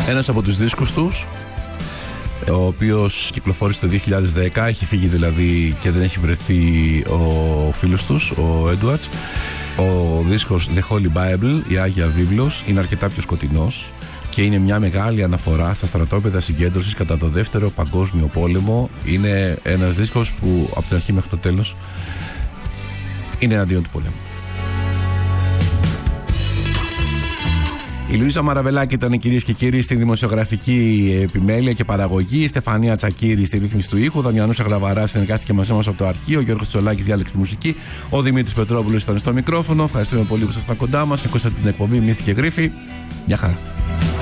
Ένας από τους δίσκους τους, ο οποίος κυκλοφόρησε το 2010, έχει φύγει δηλαδή και δεν έχει βρεθεί ο φίλος τους, ο Edwards. Ο δίσκος The Holy Bible, η Άγια Βίβλος, είναι αρκετά πιο σκοτεινός και είναι μια μεγάλη αναφορά στα στρατόπεδα συγκέντρωσης κατά το Δεύτερο Παγκόσμιο Πόλεμο. Είναι ένας δίσκος που από την αρχή μέχρι το τέλος είναι εναντίον του πολέμου. Η Λουίζα Μαραβελάκη ήταν, κυρίες και κύριοι, στη δημοσιογραφική επιμέλεια και παραγωγή. Η Στεφανία Τσακύρη στη ρύθμιση του ήχου. Ο Δαμιανός Αγραβαράς συνεργάστηκε μαζί μας από το αρχείο. Ο Γιώργος Τσολάκης διάλεξε τη μουσική. Ο Δημήτρης Πετρόπουλος ήταν στο μικρόφωνο. Ευχαριστούμε πολύ που ήσασταν κοντά μας. Ακούσατε την εκπομπή Μύθοι και Γρίφοι. Γεια χαρά.